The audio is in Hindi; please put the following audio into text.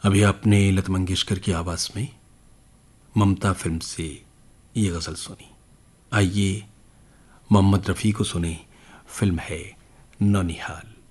अभी आपने लता मंगेशकर की आवाज़ में ममता फिल्म से ये गज़ल सुनी। आइए मोहम्मद रफ़ी को सुने। फिल्म है नौनिहाल।